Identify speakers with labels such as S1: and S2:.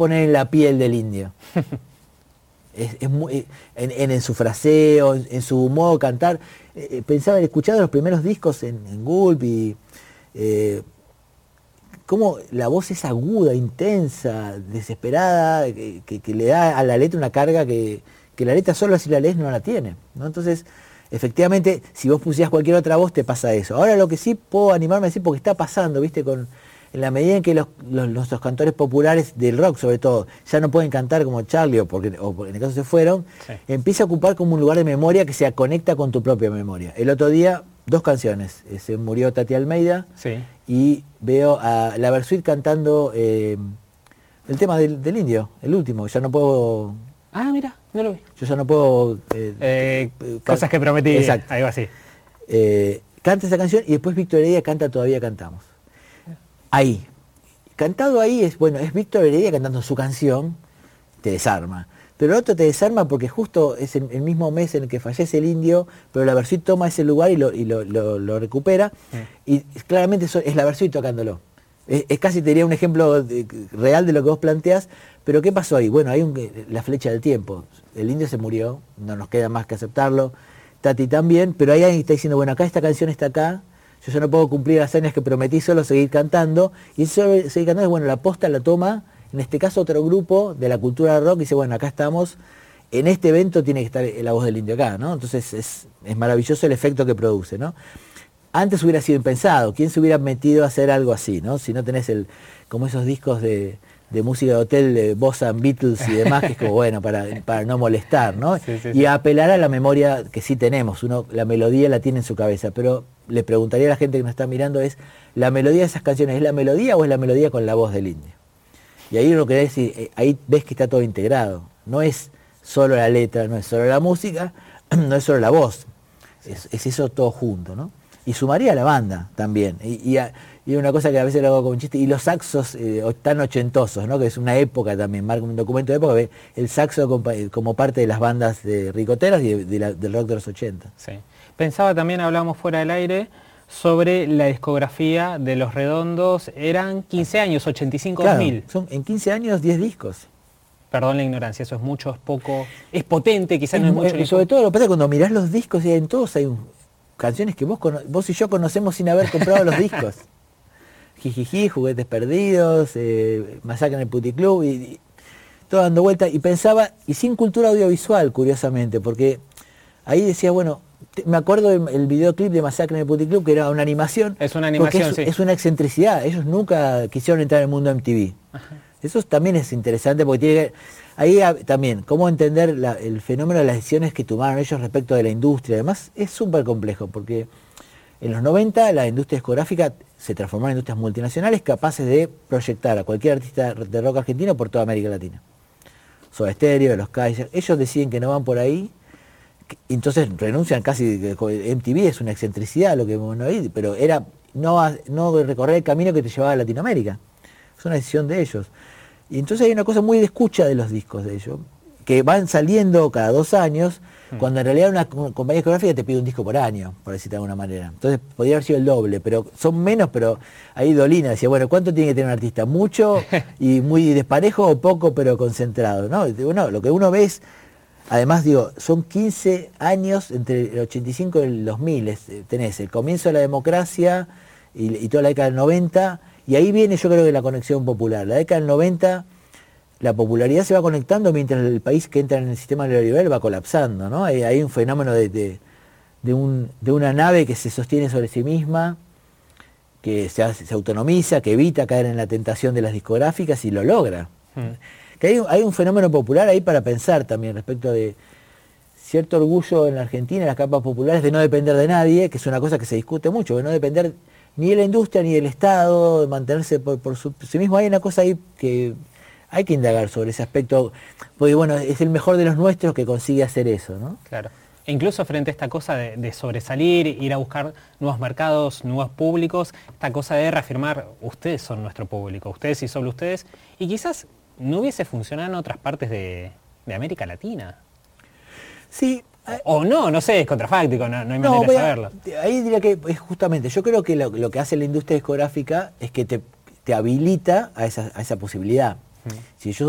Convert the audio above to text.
S1: poner en la piel del indio. Es muy, en su fraseo, en su modo de cantar. Pensaba, escuchado los primeros discos en Gulp y cómo la voz es aguda, intensa, desesperada, que le da a la letra una carga que la letra solo si la lees no la tiene, ¿no? Entonces, efectivamente, si vos pusieras cualquier otra voz te pasa eso. Ahora lo que sí puedo animarme a decir, porque está pasando, ¿viste? En la medida en que nuestros cantores populares del rock, sobre todo, ya no pueden cantar como Charlie, o en el caso se fueron, sí, empieza a ocupar como un lugar de memoria que se conecta con tu propia memoria. El otro día, 2 canciones. Se murió Tati Almeida, sí, y veo a la Versuit cantando el tema del indio, el último. Ya no puedo...
S2: Ah, mira, no lo vi.
S1: Yo ya no puedo...
S2: cosas que prometí.
S1: Exacto.
S2: Ahí va así.
S1: Canta esa canción y después Víctor Heredia canta Todavía Cantamos. Ahí. Cantado ahí es Víctor Heredia cantando su canción, te desarma. Pero el otro te desarma porque justo es el mismo mes en el que fallece el indio, pero la Versuit toma ese lugar y lo recupera, y claramente es la Versuit tocándolo. Es casi, te diría, un ejemplo real de lo que vos planteás, pero ¿qué pasó ahí? Bueno, hay la flecha del tiempo. El indio se murió, no nos queda más que aceptarlo, Tati también, pero ahí alguien está diciendo, bueno, acá esta canción está acá, yo ya no puedo cumplir las años que prometí, solo seguir cantando, y eso seguir cantando, bueno, la posta la toma, en este caso otro grupo de la cultura rock, y dice, bueno, acá estamos, en este evento tiene que estar la voz del indio acá, ¿no? Entonces es maravilloso el efecto que produce, ¿no? Antes hubiera sido impensado, ¿quién se hubiera metido a hacer algo así, ¿no? Si no tenés como esos discos de música de hotel, de Bossa and Beatles y demás, que es como, bueno, para no molestar, ¿no? Sí, sí, y apelar a la memoria que sí tenemos, la melodía la tiene en su cabeza, pero le preguntaría a la gente que nos está mirando, ¿la melodía de esas canciones es la melodía o es la melodía con la voz del indio? Y ahí uno querés decir, ahí ves que está todo integrado, no es solo la letra, no es solo la música, no es solo la voz, es eso todo junto, ¿no? Y sumaría a la banda también, y una cosa que a veces lo hago como un chiste, y los saxos tan ochentosos, ¿no? Que es una época también, marca un documento de época, ve el saxo como parte de las bandas ricoteras y del rock de los 80.
S2: Sí. Pensaba también, hablábamos fuera del aire, sobre la discografía de Los Redondos. Eran 15 años, 85.000.
S1: Claro, son en 15 años 10 discos.
S2: Perdón la ignorancia, eso es mucho, es poco, es potente, quizás no es mucho.
S1: Sobre todo lo que pasa es cuando mirás los discos, y en todos hay canciones que vos y yo conocemos sin haber comprado los discos. Jijiji, Juguetes Perdidos, Masacre en el Puticlub, y todo dando vuelta. Y pensaba, y sin cultura audiovisual, curiosamente, porque ahí decía, bueno, me acuerdo del videoclip de Masacre en el Puticlub, que era una animación.
S2: Es una animación, sí.
S1: Es una excentricidad, ellos nunca quisieron entrar en el mundo MTV. Ajá. Eso también es interesante, porque tiene que... Ahí también, cómo entender el fenómeno de las decisiones que tomaron ellos respecto de la industria. Además, es súper complejo, porque en los 90 la industria discográfica se transformó en industrias multinacionales capaces de proyectar a cualquier artista de rock argentino por toda América Latina. Soda Stereo, los Kaiser, ellos deciden que no van por ahí, entonces renuncian casi, MTV es una excentricidad lo que uno ve, pero era no recorrer el camino que te llevaba a Latinoamérica. Es una decisión de ellos. Y entonces hay una cosa muy de escucha de los discos de ellos, que van saliendo cada 2 años, cuando en realidad una compañía discográfica te pide un disco por año, por decirte de alguna manera. Entonces podría haber sido el doble, pero son menos, pero ahí Dolina decía, bueno, ¿cuánto tiene que tener un artista? ¿Mucho y muy desparejo o poco pero concentrado? ¿No? Bueno, lo que uno ve es, además digo, son 15 años entre el 85 y el 2000, tenés el comienzo de la democracia y toda la década del 90, y ahí viene yo creo que la conexión popular. La década del 90, la popularidad se va conectando mientras el país que entra en el sistema neoliberal va colapsando, ¿no? Hay un fenómeno de una nave que se sostiene sobre sí misma, que se autonomiza, que evita caer en la tentación de las discográficas y lo logra. Que hay un fenómeno popular ahí para pensar también respecto de cierto orgullo en la Argentina, en las capas populares, de no depender de nadie, que es una cosa que se discute mucho, de no depender ni de la industria ni del Estado, de mantenerse por sí mismo. Hay una cosa ahí que hay que indagar sobre ese aspecto, porque bueno, es el mejor de los nuestros que consigue hacer eso, ¿no?
S2: Claro. E incluso frente a esta cosa de sobresalir, ir a buscar nuevos mercados, nuevos públicos, esta cosa de reafirmar, ustedes son nuestro público, ustedes y solo ustedes, y quizás no hubiese funcionado en otras partes de América Latina.
S1: Sí.
S2: O no sé, es contrafáctico, no hay manera de saberlo.
S1: Ahí diría que es justamente, yo creo que lo que hace la industria discográfica es que te habilita a esa posibilidad. Si yo